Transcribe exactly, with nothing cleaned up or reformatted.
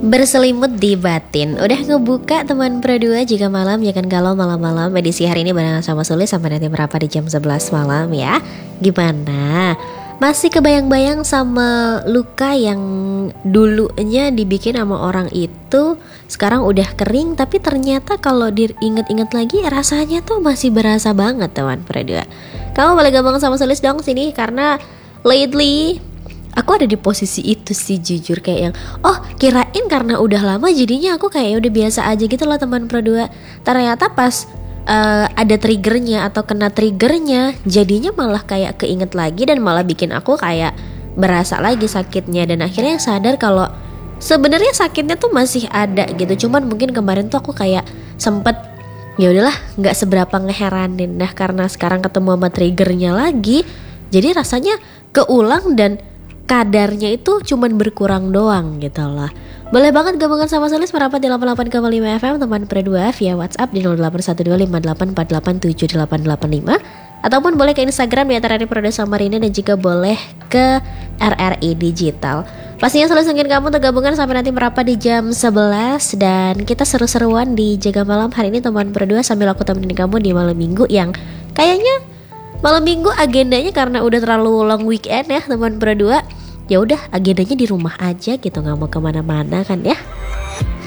Berselimut di batin. Udah ngebuka teman Pro dua jika malam jangan galau malam-malam. Edisi hari ini barengan sama Sulis sampai nanti merapat di jam sebelas malam ya. Gimana? Masih kebayang-bayang sama luka yang dulunya dibikin sama orang itu, sekarang udah kering tapi ternyata kalau diinget-inget lagi rasanya tuh masih berasa banget teman Pro dua. Kamu boleh gabung sama Sulis dong sini karena lately aku ada di posisi itu sih jujur, kayak yang oh kirain karena udah lama jadinya aku kayak udah biasa aja gitu loh teman Pro dua. Ternyata pas uh, ada triggernya atau kena triggernya jadinya malah kayak keinget lagi dan malah bikin aku kayak berasa lagi sakitnya, dan akhirnya sadar kalau sebenarnya sakitnya tuh masih ada gitu. Cuman mungkin kemarin tuh aku kayak sempet ya udahlah nggak seberapa ngeheranin. Nah karena sekarang ketemu sama triggernya lagi jadi rasanya keulang dan kadarnya itu cuman berkurang doang gitu lah. Boleh banget gabungan sama Sulis merapat di delapan puluh delapan koma lima F M teman Pro dua via WhatsApp di nol delapan satu dua lima delapan empat delapan tujuh delapan delapan lima, ataupun boleh ke Instagram di atarari Pro dua Samarinda, dan juga boleh ke R R I Digital. Pastinya Sulis ingin kamu untuk gabungan sampai nanti merapat di jam sebelas, dan kita seru-seruan di Jaga Malam hari ini teman Pro dua sambil aku temenin kamu di malam minggu yang kayaknya malam minggu agendanya karena udah terlalu long weekend ya teman Pro dua. Ya udah agendanya di rumah aja gitu, nggak mau kemana-mana kan ya.